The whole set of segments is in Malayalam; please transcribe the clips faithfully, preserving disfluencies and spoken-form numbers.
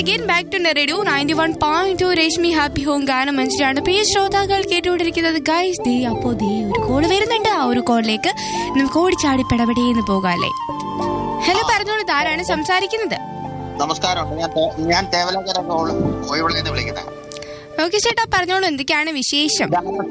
again back to Radio ninety-one point two Rashmi happy home ഗാനം മഞ്ചിലാണ് പ്രിയ ശ്രോതാക്കൾ കേട്ടുകൊണ്ടിരിക്കുന്നത്. ഗൈസ് ദേ അപ്പോ ദേ ഒരു കോൾ വരുന്നുണ്ട്. ആ ഒരു കോളിലേക്ക് നമുക്ക് ഓടിച്ചാടി പെടപെടേന്ന് പോകാല്ലേ. ഹലോ, പറഞ്ഞോളൂ, ആരാണ് സംസാരിക്കുന്നത്? നമസ്കാരം, ഞാൻ തേവലക്കര കോഴിവള്ളിന്ന് വിളിക്കുന്നത്. ഓക്കെ ചേട്ടാ, പറഞ്ഞോളൂ, എന്തൊക്കെയാണ് വിശേഷം?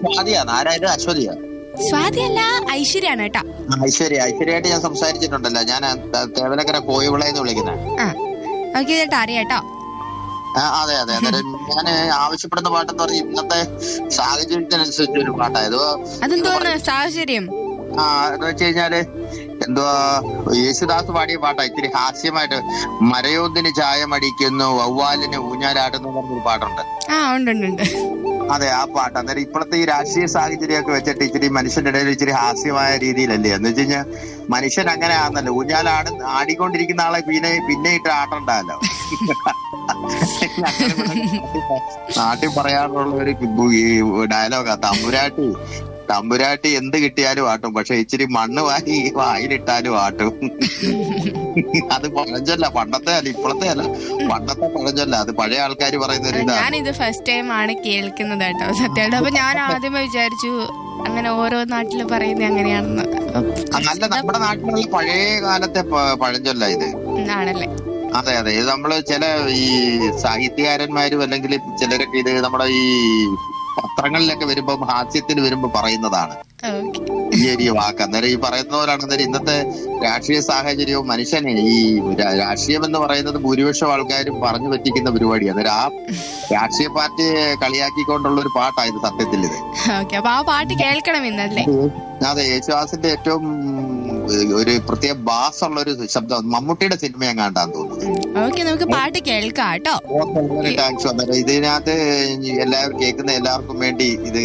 സ്വാതി അല്ല, ഐശ്വര്യാണ് കേട്ടാ. ഐശ്വര്യ ഐശ്വര്യമായിട്ട് ഞാൻ സംസാരിച്ചിട്ടുണ്ടല്ലോ. ഞാൻ തേവലക്കര കോഴിവള്ളിന്ന് വിളിക്കുന്നത്. ഓക്കെ ചേട്ടാ, അറിയാട്ടോ. അതെ അതെ അതെ ഞാൻ ആവശ്യപ്പെടുന്ന പാട്ടെന്ന് പറഞ്ഞ ഇന്നത്തെ സാഹചര്യത്തിനനുസരിച്ച് ഒരു പാട്ടായത്. അതെന്തോന്ന് സാഹചര്യം? ആ എന്ന് വെച്ച് കഴിഞ്ഞാല് എന്തുവാ, യേശുദാസ് പാടിയ പാട്ടാ. ഇത്തിരി ഹാസ്യമായിട്ട് മരയോന്തിന് ചായമടിക്കുന്നു വവ്വാലിന് ഊഞ്ഞാലാടുന്നു പറഞ്ഞൊരു പാട്ടുണ്ട്. ആ ഉണ്ട് ഉണ്ട്. അതെ, ആ പാട്ട്. അന്നേരം ഇപ്പോഴത്തെ ഈ രാഷ്ട്രീയ സാഹചര്യമൊക്കെ വെച്ചിട്ട് ഇച്ചിരി മനുഷ്യന്റെ ഇടയിൽ ഇച്ചിരി ഹാസ്യമായ രീതിയിലല്ലേ. എന്ന് വെച്ച് കഴിഞ്ഞാൽ മനുഷ്യൻ അങ്ങനെ ആണല്ലോ, ഊഞ്ഞാലാട് ആടിക്കൊണ്ടിരിക്കുന്ന ആളെ പിന്നെ പിന്നെ ഇട്ട് ആട്ടണ്ടല്ലോ. നാട്ടിൽ പറയാനുള്ള ഒരു ഡയലോഗാ, തമ്പുരാട്ടി തമ്പുരാട്ടി എന്ത് കിട്ടിയാലും ആട്ടും, പക്ഷെ ഇച്ചിരി മണ്ണ് വാരി വായിലിട്ടാലും ആട്ടും. അത് പഴഞ്ചൊല്ല, പണ്ടത്തെ അല്ല ഇപ്പോഴത്തെ അല്ല, പണ്ടത്തെ പഴഞ്ചൊല്ല. അത് പഴയ ആൾക്കാർ പറയുന്ന ഒരു ഇതാണ്. ഞാനിത് ഫസ്റ്റ് ടൈം ആണ് കേൾക്കുന്നത് കേട്ടോ, സത്യമായിട്ട്. അപ്പൊ ഞാൻ ആദ്യമേ വിചാരിച്ചു അങ്ങനെ ഓരോ നാട്ടില് പറയുന്നത് അങ്ങനെയാണെന്ന്. അല്ല, നമ്മുടെ നാട്ടിലുള്ള പഴയ കാലത്തെ പഴഞ്ചൊല്ല ഇത്. ആണല്ലേ? അതെ അതെ. ഇത് നമ്മള് ചില ഈ സാഹിത്യകാരന്മാരും അല്ലെങ്കിൽ ചിലരൊക്കെ ഇത് നമ്മുടെ ഈ പത്രങ്ങളിലൊക്കെ വരുമ്പോ ഹാസ്യത്തിന് വരുമ്പോ പറയുന്നതാണ് ഈ ഒരു വാക്ക്. അന്നേരം ഈ പറയുന്ന പോലാണ്. അന്നേരം ഇന്നത്തെ രാഷ്ട്രീയ സാഹചര്യവും മനുഷ്യനെ ഈ രാഷ്ട്രീയം എന്ന് പറയുന്നത് ഭൂരിപക്ഷം ആൾക്കാരും പറഞ്ഞു പറ്റിക്കുന്ന പരിപാടിയാണ്. അന്നേരം ആ രാഷ്ട്രീയ പാർട്ടിയെ കളിയാക്കിക്കൊണ്ടുള്ള ഒരു പാട്ടായത് സത്യത്തിൽ ഇത്. അപ്പൊ ആ പാട്ട് കേൾക്കണം ഇന്നല്ലേ? അതെ, യേശുദാസിന്റെ ഏറ്റവും ഒരു പ്രത്യേക ബാസ് ഉള്ള ഒരു ശബ്ദം മമ്മൂട്ടിയുടെ സിനിമ എങ്ങാണ്ടാന്ന് തോന്നുന്നു. ഓക്കെ, നമുക്ക് പാട്ട് കേൾക്കാം കേട്ടോ. താങ്ക്സ്. അന്നേരം ഇതിനകത്ത് എല്ലാവരും കേൾക്കുന്ന എല്ലാവർക്കും വേണ്ടി ഇത്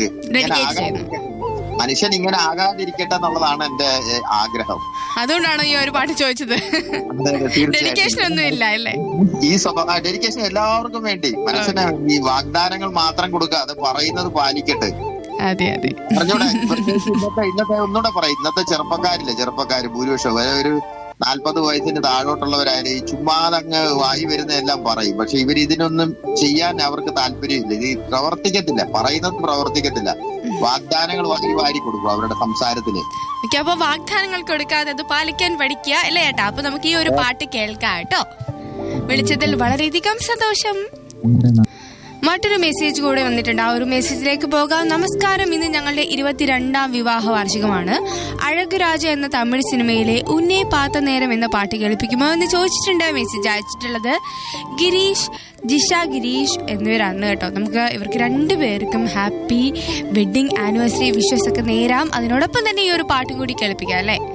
മനുഷ്യൻ ഇങ്ങനെ ആകാതിരിക്കട്ടെ എന്നുള്ളതാണ് എന്റെ ആഗ്രഹം. അതുകൊണ്ടാണ് ഈ ഒരു പാട്ട് ചോദിച്ചത്. ഡെഡിക്കേഷൻ ഒന്നും ഇല്ല അല്ലേ? ഈ സ്വഭാവ ഡെഡിക്കേഷൻ എല്ലാവർക്കും വേണ്ടി. മനുഷ്യന് ഈ വാഗ്ദാനങ്ങൾ മാത്രം കൊടുക്കാതെ പറയുന്നത് പാലിക്കട്ടെ. അതെ അതെ. പറഞ്ഞൂടെ? ഇന്നത്തെ ഇന്നത്തെ ഒന്നുകൂടെ പറയും, ഇന്നത്തെ ചെറുപ്പക്കാരില്ലേ, ചെറുപ്പക്കാര് ഭൂരിപക്ഷം ഒരു നാൽപ്പത് വയസ്സിന് താഴോട്ടുള്ളവരായാലും ഈ ചുമ്മാതങ്ങ് വായി വരുന്ന എല്ലാം പറയും. പക്ഷെ ഇവർ ഇതിനൊന്നും ചെയ്യാൻ അവർക്ക് താല്പര്യമില്ല. ഇത് പ്രവർത്തിക്കത്തില്ല, പറയുന്നത് പ്രവർത്തിക്കത്തില്ല. വാഗ്ദാനങ്ങൾ വാങ്ങി വാരി കൊടുക്കും അവരുടെ സംസാരത്തില്. അപ്പൊ വാഗ്ദാനങ്ങൾ കൊടുക്കാതെ അത് പാലിക്കാൻ പഠിക്കുക അല്ലേ ചേട്ടാ? അപ്പൊ നമുക്ക് ഈ ഒരു പാട്ട് കേൾക്കാം കേട്ടോ. വിളിച്ചതിൽ വളരെയധികം സന്തോഷം. മറ്റൊരു മെസ്സേജ് കൂടെ വന്നിട്ടുണ്ട്. ആ ഒരു മെസ്സേജിലേക്ക് പോകാം. നമസ്കാരം, ഇന്ന് ഞങ്ങളുടെ ഇരുപത്തിരണ്ടാം വിവാഹ വാർഷികമാണ്. അഴകുരാജ എന്ന തമിഴ് സിനിമയിലെ ഉന്നേ പാത്ത നേരം എന്ന പാട്ട് കേൾപ്പിക്കുമോ എന്ന് ചോദിച്ചിട്ടുണ്ട്. മെസ്സേജ് അയച്ചിട്ടുള്ളത് ഗിരീഷ്, ജിഷ ഗിരീഷ് എന്നിവരാണ് കേട്ടോ. നമുക്ക് ഇവർക്ക് രണ്ടുപേർക്കും ഹാപ്പി വെഡിങ് ആനിവേഴ്സറി വിഷസ് ഒക്കെ നേരാം. അതിനോടൊപ്പം തന്നെ ഈ ഒരു പാട്ടും കൂടി കേൾപ്പിക്കാം അല്ലേ?